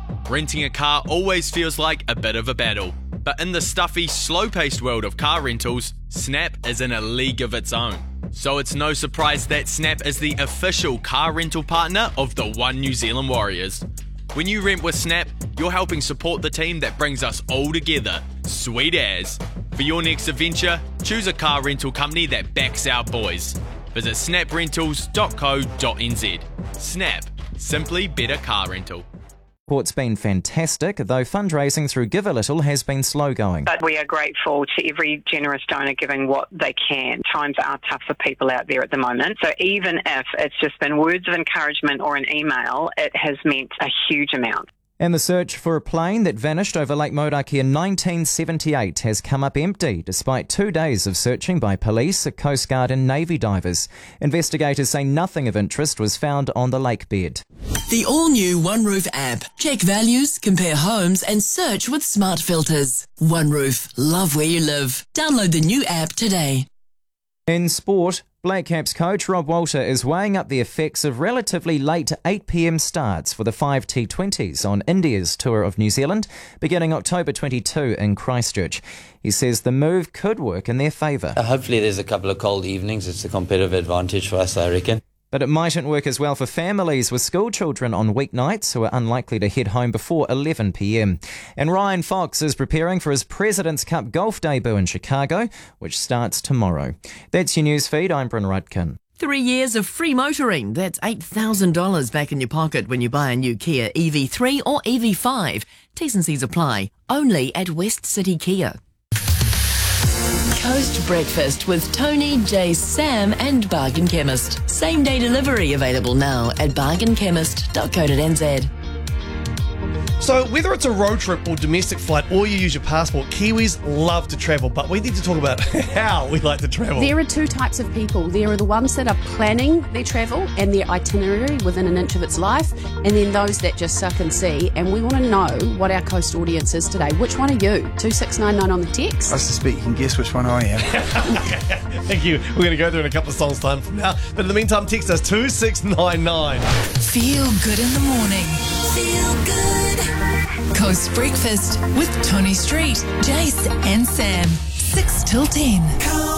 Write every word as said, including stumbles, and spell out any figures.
Renting a car always feels like a bit of a battle, but in the stuffy, slow-paced world of car rentals, Snap is in a league of its own. So it's no surprise that Snap is the official car rental partner of the One New Zealand Warriors. When you rent with Snap, you're helping support the team that brings us all together. Sweet as. For your next adventure, choose a car rental company that backs our boys. Visit snap rentals dot co dot n z. Snap. Simply better car rental. Support's been fantastic, though fundraising through Give a Little has been slow going. But we are grateful to every generous donor giving what they can. Times are tough for people out there at the moment. So even if it's just been words of encouragement or an email, it has meant a huge amount. And the search for a plane that vanished over Lake Maunaki in nineteen seventy-eight has come up empty, despite two days of searching by police, Coast Guard and Navy divers. Investigators say nothing of interest was found on the lake bed. The all-new OneRoof app. Check values, compare homes and search with smart filters. OneRoof. Love where you live. Download the new app today. In sport, Black Caps coach Rob Walter is weighing up the effects of relatively late eight p m starts for the five T twenties on India's tour of New Zealand, beginning October twenty-second in Christchurch. He says the move could work in their favour. Uh, hopefully there's a couple of cold evenings. It's a competitive advantage for us, I reckon. But it mightn't work as well for families with school children on weeknights who are unlikely to head home before eleven p m. And Ryan Fox is preparing for his President's Cup golf debut in Chicago, which starts tomorrow. That's your news feed. I'm Bryn Rudkin. Three years of free motoring. That's eight thousand dollars back in your pocket when you buy a new Kia E V three or E V five. T's and C's apply. Only at West City Kia. Coast Breakfast with Tony, Jay, Sam and Bargain Chemist. Same day delivery available now at bargain chemist dot co dot n z. So whether it's a road trip or domestic flight or you use your passport, Kiwis love to travel, but we need to talk about how we like to travel. There are two types of people. There are the ones that are planning their travel and their itinerary within an inch of its life, and then those that just suck and see. And we want to know what our coast audience is today. Which one are you? two six nine nine on the text. I suspect you can guess which one I am. Thank you. We're going to go there in a couple of songs' time from now. But in the meantime, text us two six nine nine. Feel good in the morning. Feel good. Coast Breakfast with Tony Street, Jace and Sam. six till ten.